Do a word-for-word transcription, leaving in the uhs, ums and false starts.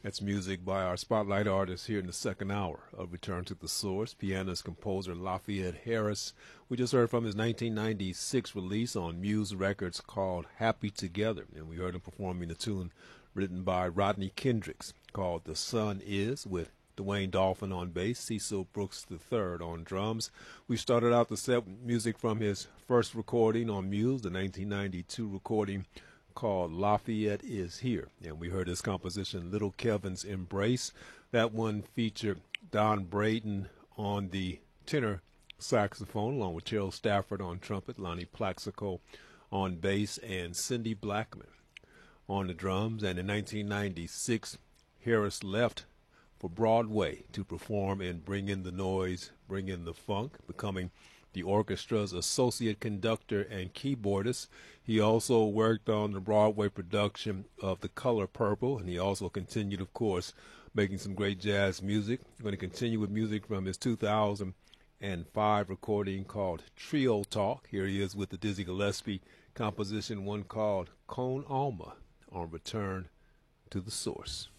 That's music by our spotlight artist here in the second hour of Return to the Source, pianist composer Lafayette Harris. We just heard from his nineteen ninety-six release on Muse Records called Happy Together, and we heard him performing the tune written by Rodney Kendricks called The Sun Is, with Dwayne Dolphin on bass, Cecil Brooks the third on drums. We started out the set with music from his first recording on Muse, the nineteen ninety-two recording called Lafayette Is Here, and we heard his composition Little Kevin's Embrace. That one featured Don Braden on the tenor saxophone, along with Terrell Stafford on trumpet, Lonnie Plaxico on bass, and Cindy Blackman on the drums. And in nineteen ninety-six, Harris left for Broadway to perform and Bring in the Noise, Bring in the Funk, becoming the orchestra's associate conductor and keyboardist. He also worked on the Broadway production of The Color Purple, and he also continued, of course, making some great jazz music. I'm going to continue with music from his two thousand five recording called Trio Talk. Here he is with the Dizzy Gillespie composition, one called Con Alma, on Return to the Source.